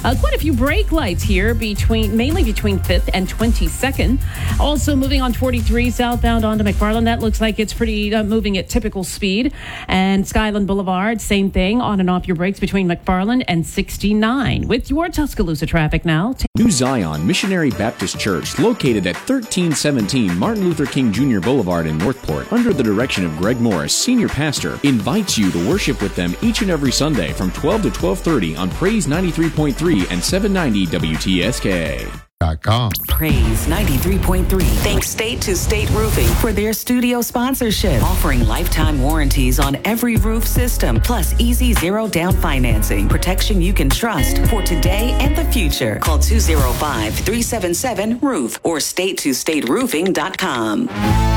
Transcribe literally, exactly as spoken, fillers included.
Uh, quite a few brake lights here, between mainly between fifth and twenty-second. Also moving on forty-three southbound onto McFarland. That looks like it's pretty uh, moving at typical speed. And Skyland Boulevard, same thing, on and off your brakes between McFarland and sixty-nine. With your Tuscaloosa traffic now. New Zion Missionary Baptist Church, located at thirteen seventeen Martin Luther King Junior Boulevard in Northport, under the direction of Greg Morris, Senior Pastor, invites you to worship with them each and every Sunday from twelve to twelve thirty on Praise ninety-three point three and seven ninety W T S K. Praise ninety-three point three thanks State to State Roofing for their studio sponsorship, offering lifetime warranties on every roof system, plus easy zero down financing, protection you can trust for today and the future. Call two oh five, three seven seven, roof or state to state roofing dot com.